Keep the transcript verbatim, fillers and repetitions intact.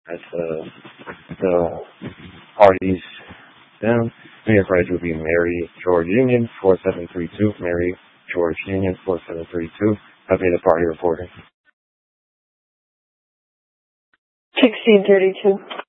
That's uh, the parties down. New York Reg would be Mary George Union four seven three two. Mary George Union four seven three two. Copy the party reporting. sixteen thirty-two.